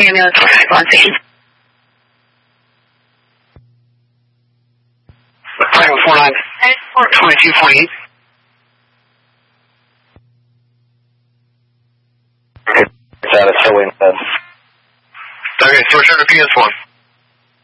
ambulance 451 station. 549. 2248. It's out of showing. Okay, so return to PS1.